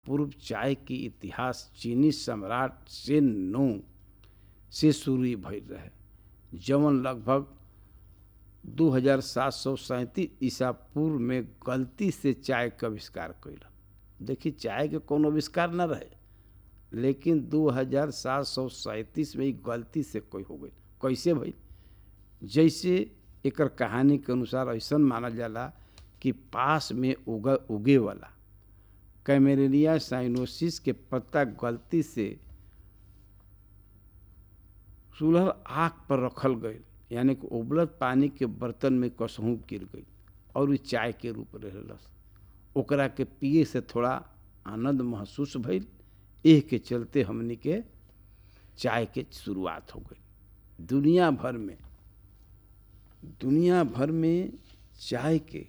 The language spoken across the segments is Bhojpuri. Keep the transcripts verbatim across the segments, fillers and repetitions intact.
पूर्व चाय के इतिहास चीनी सम्राट शेन नोंग से शुरू भइल रहे, जवन लगभग दो हज़ार सात सौ सैंतीस ईसा पूर्व में गलती से चाय का आविष्कार कैलन। देखिए, चाय के कोनो आविष्कार न रहे, लेकिन दो हज़ार सात सौ सैंतीस में ही गलती से कोई हो गई। कैसे भाई? जैसे एकर कहानी के अनुसार ऐसा मानल जाला कि पास में उगा उगे वाला कैमेलिया साइनोसिस के पत्ता गलती से चूल्हा आग पर रखल गई, यानी कि उबलत पानी के बर्तन में कसहूँ गिर गई और वो चाय के रूप रहलस। ओकरा के पिए से थोड़ा आनंद महसूस भइल, एह के चलते हमनी के चाय के शुरुआत हो गई। दुनिया भर में दुनिया भर में चाय के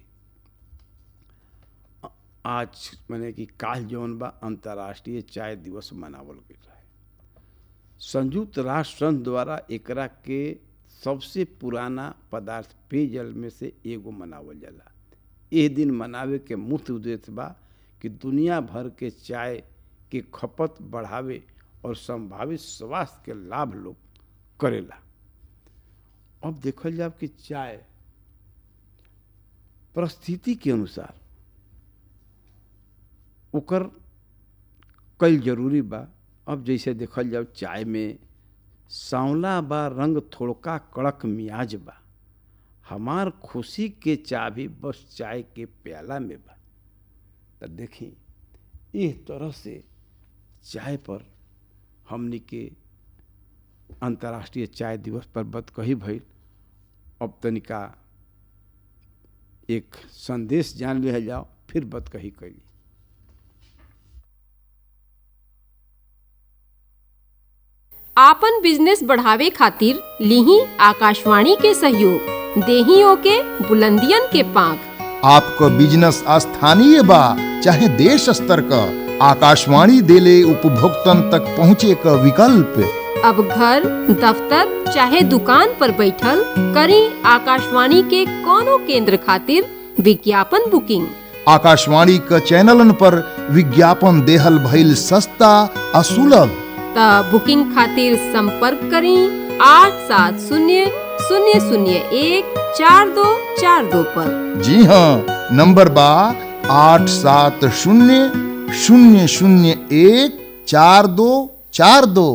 आज माने कि काल जौन बा अंतर्राष्ट्रीय चाय दिवस मनावल गई रहे। संयुक्त राष्ट्र संघ द्वारा एकरा के सबसे पुराना पदार्थ पेयजल में से एगो मनावल जाला। एह दिन मनावे के मुख्य उद्देश्य बा कि दुनिया भर के चाय के खपत बढ़ावे और संभावित स्वास्थ्य के लाभ लोग करेला। अब देखल जाए कि चाय परिस्थिति के अनुसार ओकर कई जरूरी बा। अब जैसे देखल जाए, चाय में सांवला बा रंग, थोड़का कड़क मियाज बा, हमार खुशी के चाबी बस चाय के प्याला में बा। तो देखी, इस तरह से चाय पर हमनी के अंतर्राष्ट्रीय चाय दिवस पर बात कही भइल। अब तनिका एक संदेश जान लिया जाओ, फिर बात कही कैली। आपन बिजनेस बढ़ावे खातिर लीही आकाशवाणी के सहयोग, देहियों के बुलंदियन के पांख। आपको बिजनेस स्थानीय बा चाहे देश स्तर का, आकाशवाणी देले उपभोक्तन तक पहुँचे का विकल्प। अब घर, दफ्तर चाहे दुकान पर बैठल करी आकाशवाणी के कोनो केंद्र खातिर विज्ञापन बुकिंग। आकाशवाणी का चैनलन पर विज्ञापन देहल भइल सस्ता आ सुलभ। ता बुकिंग खातिर संपर्क करी आठ सात शून्य शून्य शून्य एक चार दो चार दो पर। जी हाँ, नंबर बा आठ सात शून्य शून्य शून्य एक चार दो चार दो।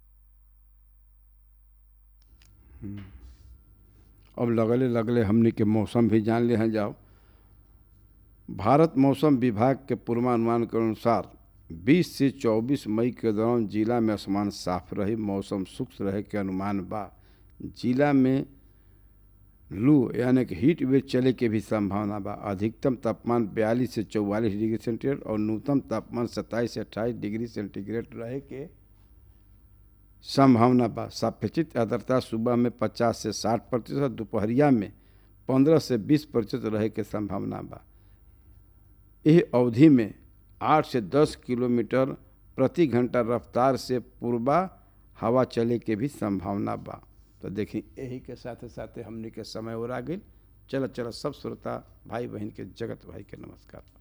अब लगले लगले हमने के मौसम भी जान ले जाओ। भारत मौसम विभाग के पूर्वानुमान के अनुसार बीस से चौबीस मई के दौरान जिला में आसमान साफ रही, मौसम शुष्क रहे के अनुमान बा। जिला में लू यानी कि हीट वेव चले के भी संभावना बा। अधिकतम तापमान बयालीस से चौवालीस डिग्री सेंटीग्रेड और न्यूनतम तापमान सत्ताईस से अट्ठाईस डिग्री सेंटीग्रेड रहे के संभावना बा। सापेक्षिक आर्द्रता सुबह में पचास से साठ प्रतिशत, दोपहरिया में पंद्रह से बीस प्रतिशत रहे के संभावना बा। यह अवधि में आठ से दस किलोमीटर प्रति घंटा रफ्तार से पूर्वा हवा चले के भी संभावना बा। तो देखिए, यही के साथ साथ हमने के समय और आ गई। चलो चलो सब श्रोता भाई बहन के जगत भाई के नमस्कार।